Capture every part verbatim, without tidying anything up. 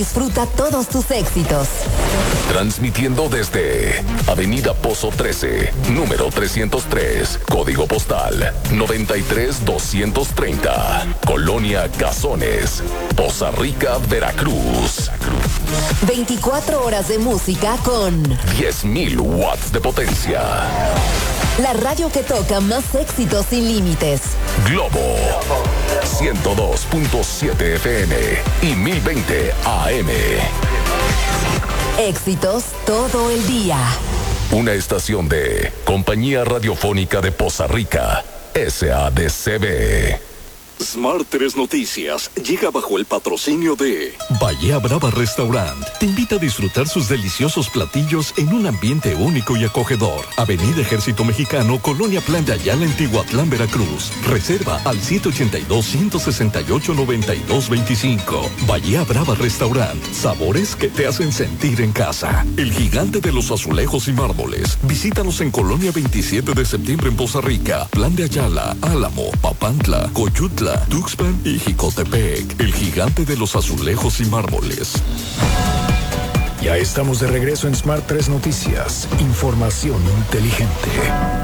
Disfruta todos tus éxitos. Transmitiendo desde Avenida Pozo trece, número trescientos tres, código postal noventa y tres doscientos treinta, Colonia Cazones, Poza Rica, Veracruz. veinticuatro horas de música con diez mil watts de potencia. La radio que toca más éxitos sin límites. Globo ciento dos punto siete F M y mil veinte A M. Éxitos todo el día. Una estación de Compañía Radiofónica de Poza Rica, S A D C B. Smart tres Noticias llega bajo el patrocinio de Bahía Brava Restaurant. Te invita a disfrutar sus deliciosos platillos en un ambiente único y acogedor. Avenida Ejército Mexicano, Colonia Plan de Ayala, en Tihuatlán, Veracruz. Reserva al siete ochenta y dos, ciento sesenta y ocho, noventa y dos veinticinco. Bahía Brava Restaurant. Sabores que te hacen sentir en casa. El gigante de los azulejos y mármoles. Visítanos en Colonia veintisiete de septiembre en Poza Rica, Plan de Ayala, Álamo, Papantla, Coyutla, Tuxpan y Jicotepec. El gigante de los azulejos y mármoles. Ya estamos de regreso en Smart tres Noticias. Información inteligente.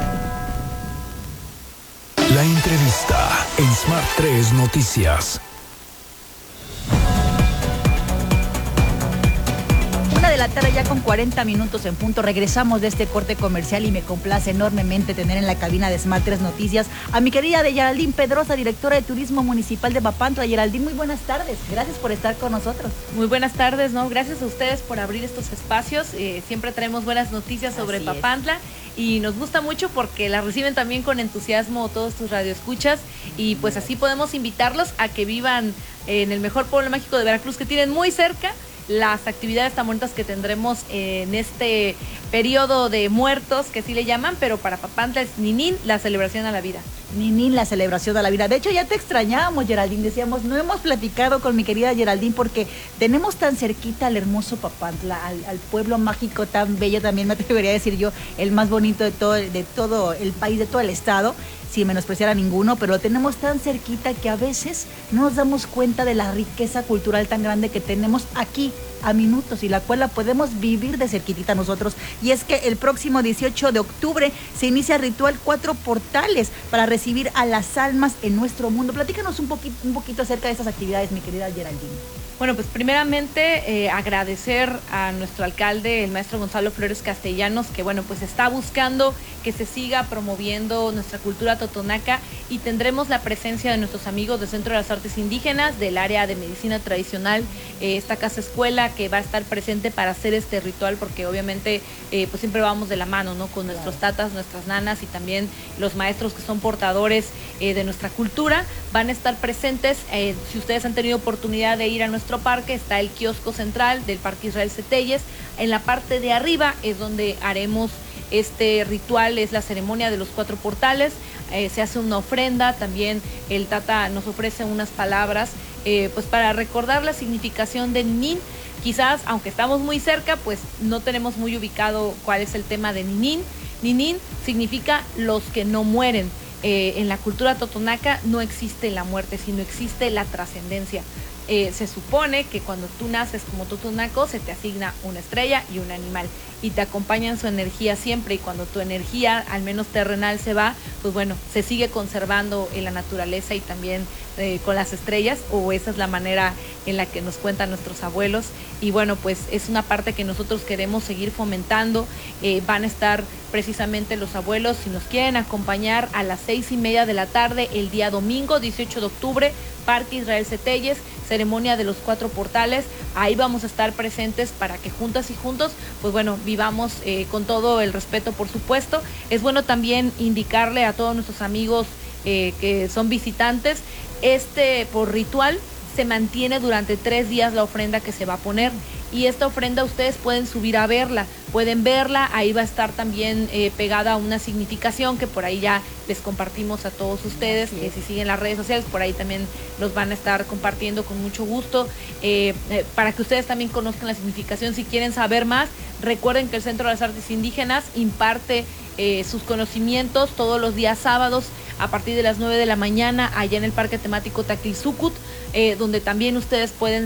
La entrevista en Smart tres Noticias. Una de la tarde ya con cuarenta minutos en punto. Regresamos de este corte comercial y me complace enormemente tener en la cabina de Smart tres Noticias a mi querida de Geraldine Pedrosa, directora de Turismo Municipal de Papantla. Geraldine, muy buenas tardes. Gracias por estar con nosotros. Muy buenas tardes, ¿no? Gracias a ustedes por abrir estos espacios. Eh, siempre traemos buenas noticias sobre Así Papantla es. Y nos gusta mucho porque la reciben también con entusiasmo todos tus radioescuchas y pues así podemos invitarlos a que vivan en el mejor pueblo mágico de Veracruz que tienen muy cerca las actividades tan bonitas que tendremos en este periodo de muertos, que sí le llaman, pero para Papantla es Ninín, la celebración a la vida. Ninín, la celebración a la vida. De hecho, ya te extrañábamos, Geraldine. Decíamos, no hemos platicado con mi querida Geraldine porque tenemos tan cerquita al hermoso Papantla, al, al pueblo mágico tan bello, también me atrevería a decir yo, el más bonito de todo, de todo el país, de todo el estado, sin menospreciar a ninguno, pero lo tenemos tan cerquita que a veces no nos damos cuenta de la riqueza cultural tan grande que tenemos aquí a minutos y la cual la podemos vivir de cerquitita nosotros. Y es que el próximo dieciocho de octubre se inicia el ritual Cuatro Portales para recibir a las almas en nuestro mundo. Platícanos un poquito, un poquito acerca de estas actividades, mi querida Geraldine. Bueno, pues primeramente eh, agradecer a nuestro alcalde, el maestro Gonzalo Flores Castellanos, que bueno, pues está buscando que se siga promoviendo nuestra cultura totonaca y tendremos la presencia de nuestros amigos del Centro de las Artes Indígenas, del área de medicina tradicional, eh, esta casa escuela que va a estar presente para hacer este ritual, porque obviamente eh, pues siempre vamos de la mano, ¿no? Con nuestros tatas, nuestras nanas y también los maestros que son portadores eh, de nuestra cultura, van a estar presentes. Eh, si ustedes han tenido oportunidad de ir a nuestro parque, está el kiosco central del Parque Israel Cetelles. En la parte de arriba es donde haremos este ritual, es la ceremonia de los cuatro portales. Eh, se hace una ofrenda, también el Tata nos ofrece unas palabras eh, pues para recordar la significación de Ninín. Quizás, aunque estamos muy cerca, pues no tenemos muy ubicado cuál es el tema de Ninín. Ninín significa los que no mueren. Eh, en la cultura totonaca no existe la muerte, sino existe la trascendencia. Eh, se supone que cuando tú naces como totonaco se te asigna una estrella y un animal y te acompañan su energía siempre, y cuando tu energía, al menos terrenal, se va, pues bueno, se sigue conservando en la naturaleza y también eh, con las estrellas, o esa es la manera en la que nos cuentan nuestros abuelos. Y bueno, pues es una parte que nosotros queremos seguir fomentando. Eh, van a estar precisamente los abuelos, si nos quieren acompañar, a las seis y media de la tarde el día domingo dieciocho de octubre, Parque Israel Cetelles, ceremonia de los cuatro portales. Ahí vamos a estar presentes para que juntas y juntos, pues bueno, vivamos eh, con todo el respeto, por supuesto. Es bueno también indicarle a todos nuestros amigos eh, que son visitantes, este por ritual se mantiene durante tres días la ofrenda que se va a poner, y esta ofrenda ustedes pueden subir a verla, pueden verla, ahí va a estar también eh, pegada una significación que por ahí ya les compartimos a todos ustedes, que si siguen las redes sociales, por ahí también los van a estar compartiendo con mucho gusto, eh, eh, para que ustedes también conozcan la significación. Si quieren saber más, recuerden que el Centro de las Artes Indígenas imparte eh, sus conocimientos todos los días sábados a partir de las nueve de la mañana allá en el Parque Temático Taquilzucut, eh, donde también ustedes pueden